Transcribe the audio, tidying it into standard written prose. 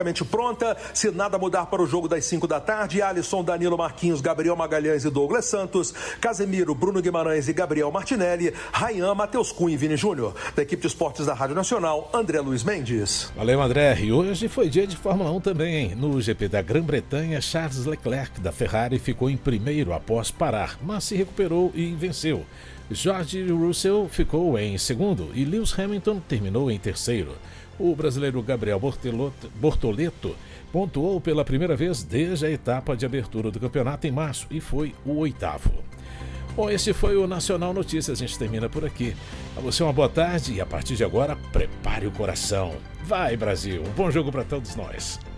Pronta, se nada mudar para o jogo das 5 da tarde, Alisson, Danilo, Marquinhos, Gabriel Magalhães e Douglas Santos, Casemiro, Bruno Guimarães e Gabriel Martinelli, Ryan, Matheus Cunha e Vini Júnior. Da equipe de esportes da Rádio Nacional, André Luiz Mendes. Valeu, André. E hoje foi dia de Fórmula 1 também, hein? No GP da Grã-Bretanha, Charles Leclerc da Ferrari ficou em primeiro após parar, mas se recuperou e venceu. George Russell ficou em segundo e Lewis Hamilton terminou em terceiro. O brasileiro Gabriel Bortoleto pontuou pela primeira vez desde a etapa de abertura do campeonato em março e foi o 8º. Bom, esse foi o Nacional Notícias, a gente termina por aqui. A você uma boa tarde e a partir de agora, prepare o coração. Vai, Brasil, um bom jogo para todos nós.